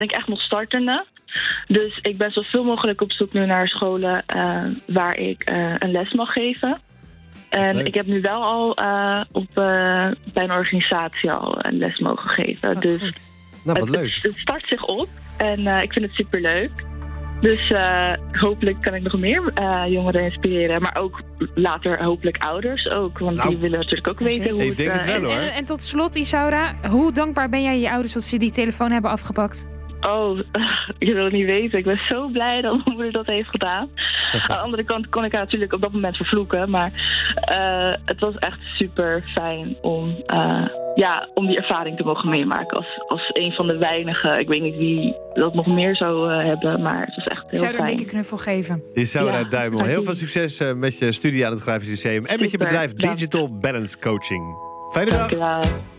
ben ik echt nog startende. Dus ik ben zoveel mogelijk op zoek nu naar scholen waar ik een les mag geven. En ik heb nu wel al bij een organisatie al een les mogen geven. Wat dus goed. Nou, wat leuk. Het start zich op en ik vind het superleuk. Dus hopelijk kan ik nog meer jongeren inspireren. Maar ook later hopelijk ouders ook. Want die willen natuurlijk ook weten hoe ik denk het wel, hoor. En tot slot, Isaura, hoe dankbaar ben jij je ouders dat ze die telefoon hebben afgepakt? Oh, je wil het niet weten. Ik ben zo blij dat mijn moeder dat heeft gedaan. Aan de andere kant kon ik haar natuurlijk op dat moment vervloeken. Maar het was echt super fijn om die ervaring te mogen meemaken. Als een van de weinigen. Ik weet niet wie dat nog meer zou hebben. Maar het was echt heel Ik zou er een fijn. dikke knuffel geven. Isaura Duimel, heel veel succes met je studie aan het Grafisch Lyceum. En met je bedrijf Super, Digital Balance Coaching. Fijne dag. Dankjewel.